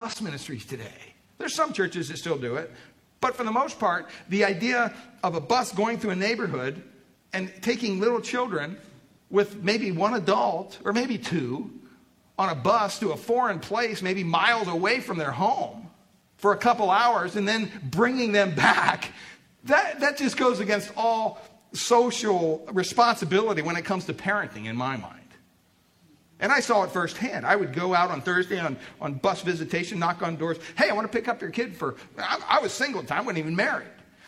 bus ministries today. There's some churches that still do it. But for the most part, the idea of a bus going through a neighborhood and taking little children with maybe one adult or maybe two on a bus to a foreign place, maybe miles away from their home for a couple hours and then bringing them back, that just goes against all social responsibility when it comes to parenting in my mind. And I saw it firsthand. I would go out on Thursday on bus visitation, knock on doors. Hey, I want to pick up your kid I was single at the time, wasn't even married.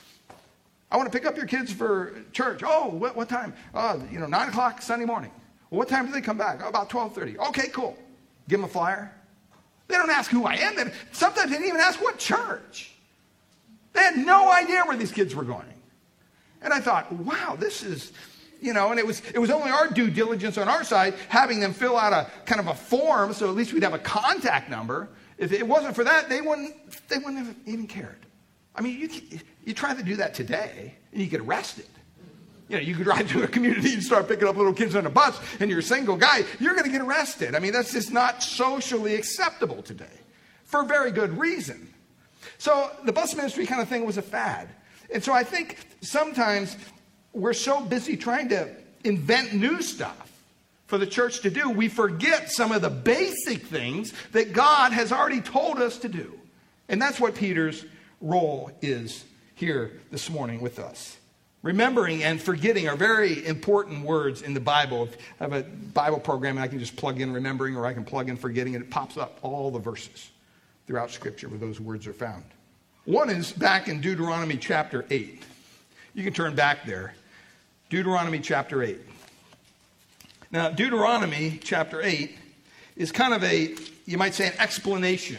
I want to pick up your kids for church. Oh, what time? 9 o'clock Sunday morning. Well, what time do they come back? Oh, about 12:30. Okay, cool. Give them a flyer. They don't ask who I am. Sometimes they didn't even ask what church. They had no idea where these kids were going. And I thought, wow, this is, and it was only our due diligence on our side, having them fill out a kind of a form, so at least we'd have a contact number. If it wasn't for that, they wouldn't have even cared. I mean, you try to do that today, and you get arrested. You could ride to a community and start picking up little kids on a bus, and you're a single guy, you're going to get arrested. I mean, that's just not socially acceptable today, for very good reason. So the bus ministry kind of thing was a fad. And so I think sometimes we're so busy trying to invent new stuff for the church to do, we forget some of the basic things that God has already told us to do. And that's what Peter's role is here this morning with us. Remembering and forgetting are very important words in the Bible. If I have a Bible program and I can just plug in remembering, or I can plug in forgetting, and it pops up all the verses throughout Scripture where those words are found. One is back in Deuteronomy chapter 8. You can turn back there. Deuteronomy chapter 8. Now, Deuteronomy chapter 8 is kind of you might say, an explanation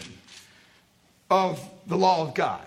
of the law of God.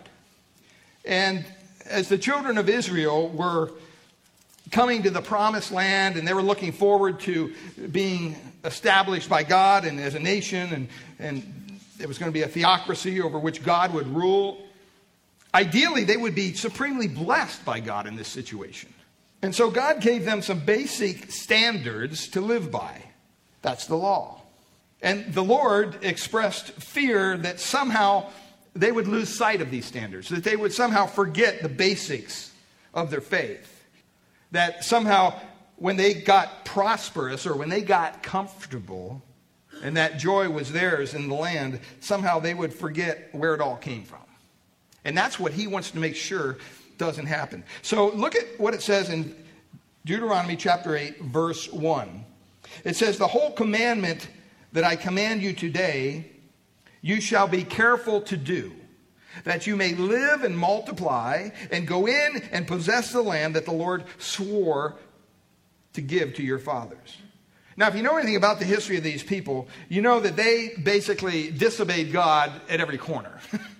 And as the children of Israel were coming to the promised land and they were looking forward to being established by God and as a nation, and it was going to be a theocracy over which God would rule, ideally they would be supremely blessed by God in this situation. And so God gave them some basic standards to live by. That's the law. And the Lord expressed fear that somehow they would lose sight of these standards, that they would somehow forget the basics of their faith. That somehow when they got prosperous or when they got comfortable and that joy was theirs in the land, somehow they would forget where it all came from. And that's what he wants to make sure doesn't happen. So look at what it says in Deuteronomy chapter 8, verse 1. It says, "The whole commandment that I command you today, you shall be careful to do, that you may live and multiply and go in and possess the land that the Lord swore to give to your fathers." Now, if you know anything about the history of these people, you know that they basically disobeyed God at every corner.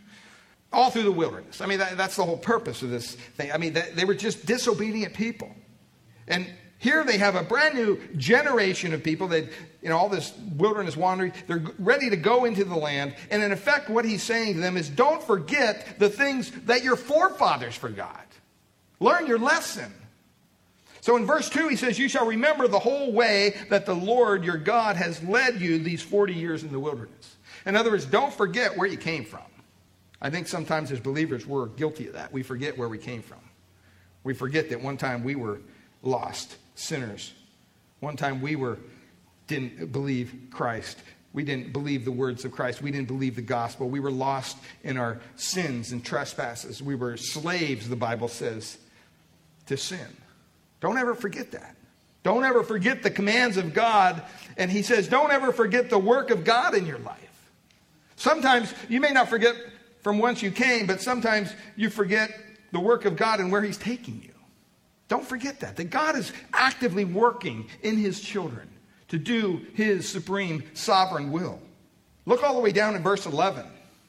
All through the wilderness. I mean, that's the whole purpose of this thing. I mean, they were just disobedient people. And here they have a brand new generation of people that, all this wilderness wandering, they're ready to go into the land. And in effect, what he's saying to them is, don't forget the things that your forefathers forgot. Learn your lesson. So in verse 2, he says, "You shall remember the whole way that the Lord your God has led you these 40 years in the wilderness." In other words, don't forget where you came from. I think sometimes as believers, we're guilty of that. We forget where we came from. We forget that one time we were lost sinners. One time we didn't believe Christ. We didn't believe the words of Christ. We didn't believe the gospel. We were lost in our sins and trespasses. We were slaves, the Bible says, to sin. Don't ever forget that. Don't ever forget the commands of God. And he says, don't ever forget the work of God in your life. Sometimes you may not forget from whence you came, but sometimes you forget the work of God and where he's taking you. Don't forget that God is actively working in his children to do his supreme sovereign will. Look all the way down in verse 11.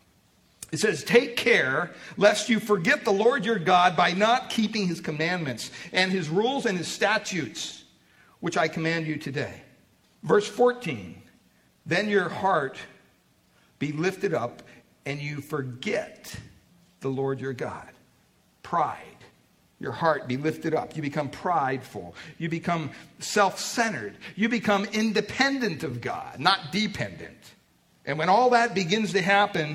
It says, "Take care lest you forget the Lord your God by not keeping his commandments and his rules and his statutes, which I command you today." Verse 14, "Then your heart be lifted up and you forget the Lord your God." Pride. Your heart be lifted up. You become prideful. You become self-centered. You become independent of God, not dependent. And when all that begins to happen,